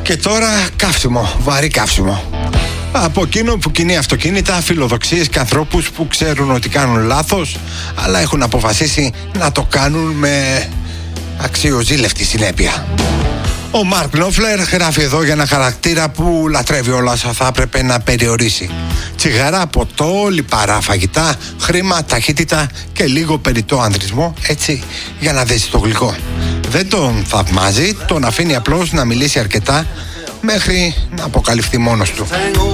Και τώρα καύσιμο, βαρύ καύσιμο. Από εκείνο που κινεί αυτοκίνητα, φιλοδοξίες και ανθρώπους που ξέρουν ότι κάνουν λάθος, αλλά έχουν αποφασίσει να το κάνουν με αξιοζήλευτη συνέπεια. Ο Μαρκ Νόφλερ γράφει εδώ για ένα χαρακτήρα που λατρεύει όλα όσα θα έπρεπε να περιορίσει. Τσιγάρα, ποτό, λιπαρά φαγητά, χρήμα, ταχύτητα και λίγο περιττό ανδρισμό, έτσι για να δέσει το γλυκό. Δεν τον θαυμάζει, τον αφήνει απλώς να μιλήσει αρκετά μέχρι να αποκαλυφθεί μόνος του.